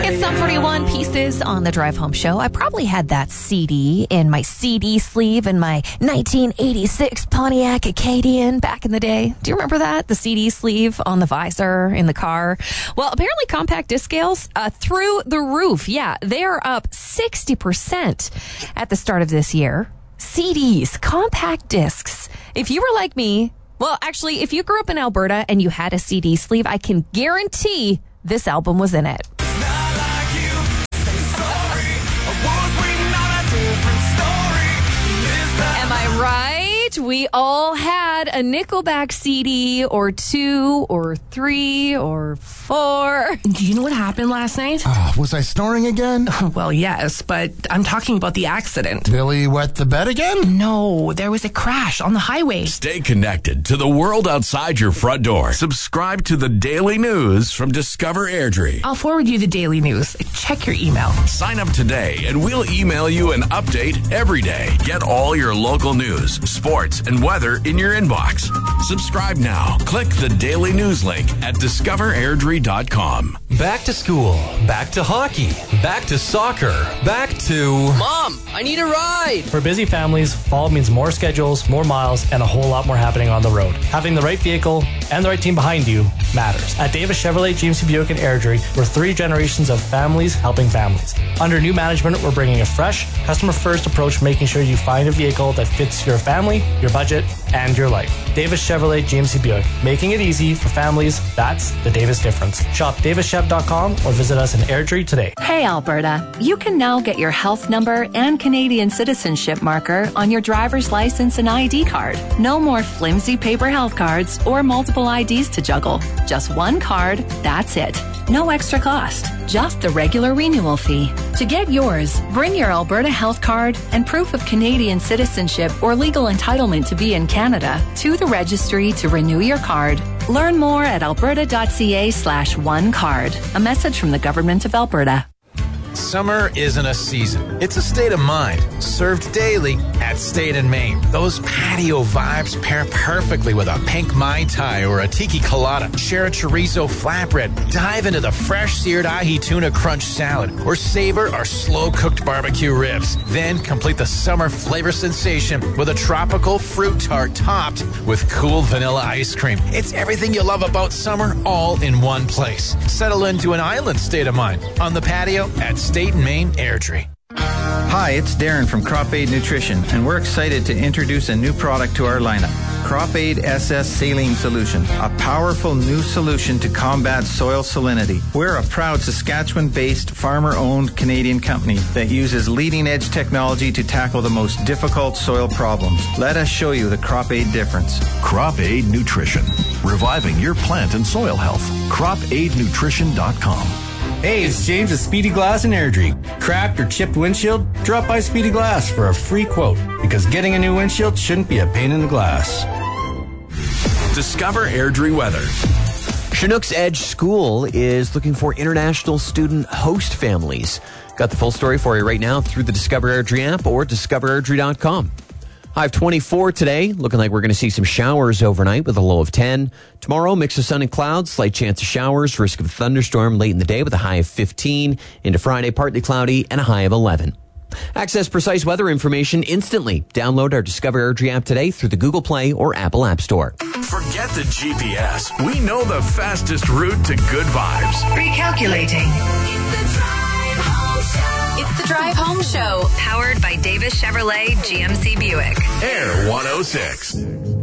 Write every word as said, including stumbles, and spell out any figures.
It's Sum forty-one Pieces on the Drive Home Show. I probably had that C D in my C D sleeve in my nineteen eighty-six Pontiac Acadian back in the day. Do you remember that? The C D sleeve on the visor in the car. Well, apparently compact disc scales uh, through the roof. Yeah, they are up sixty percent at the start of this year. C Ds, compact discs. If you were like me, well, actually, if you grew up in Alberta and you had a C D sleeve, I can guarantee this album was in it. Am I right? We all had a Nickelback C D or two or three or four. Do you know what happened last night? Uh, was I snoring again? Well, yes, but I'm talking about the accident. Billy wet the bed again? No, there was a crash on the highway. Stay connected to the world outside your front door. Subscribe to the daily news from Discover Airdrie. I'll forward you the daily news. Check your email. Sign up today and we'll email you an update every day. Get all your local news, sports, and weather in your inbox. Subscribe now. Click the daily news link at discover airdrie dot com. Back to school, back to hockey, back to soccer, back to... Mom, I need a ride! For busy families, fall means more schedules, more miles, and a whole lot more happening on the road. Having the right vehicle and the right team behind you matters. At Davis Chevrolet, G M C Buick, and Airdrie, we're three generations of families helping families. Under new management, we're bringing a fresh, customer-first approach, making sure you find a vehicle that fits your family, your budget, and your life. Davis Chevrolet, G M C Buick, making it easy for families. That's the Davis difference. Shop davis chev dot com or visit us in Airdrie today. Hey Alberta, you can now get your health number and Canadian citizenship marker on your driver's license and I D card. No more flimsy paper health cards or multiple I Ds to juggle. Just one card, that's it. No extra cost, just the regular renewal fee. To get yours, bring your Alberta health card and proof of Canadian citizenship or legal entitlement to be in Canada to the registry to renew your card. Learn more at alberta.ca slash one card. A message from the Government of Alberta. Summer isn't a season. It's a state of mind. Served daily at State and Main. Those patio vibes pair perfectly with a pink Mai Tai or a tiki colada. Share a chorizo flatbread. Dive into the fresh seared ahi tuna crunch salad. Or savor our slow-cooked barbecue ribs. Then complete the summer flavor sensation with a tropical fruit tart topped with cool vanilla ice cream. It's everything you love about summer all in one place. Settle into an island state of mind on the patio at State and Main Airdrie. Hi, it's Darren from Crop Aid Nutrition, and we're excited to introduce a new product to our lineup. Crop Aid S S Saline Solution, a powerful new solution to combat soil salinity. We're a proud Saskatchewan-based, farmer-owned Canadian company that uses leading-edge technology to tackle the most difficult soil problems. Let us show you the Crop Aid difference. Crop Aid Nutrition, reviving your plant and soil health. crop aid nutrition dot com. Hey, it's James at Speedy Glass in Airdrie. Cracked or chipped windshield? Drop by Speedy Glass for a free quote, because getting a new windshield shouldn't be a pain in the glass. Discover Airdrie weather. Chinook's Edge School is looking for international student host families. Got the full story for you right now through the Discover Airdrie app or discover airdrie dot com. High of twenty-four today. Looking like we're going to see some showers overnight with a low of ten. Tomorrow, mix of sun and clouds, slight chance of showers, risk of a thunderstorm late in the day with a high of fifteen. Into Friday, partly cloudy and a high of eleven. Access precise weather information instantly. Download our Discover Airdrie app today through the Google Play or Apple App Store. Forget the G P S. We know the fastest route to good vibes. Recalculating. It's the Drive Home Show, powered by Davis Chevrolet G M C Buick. Air one oh six.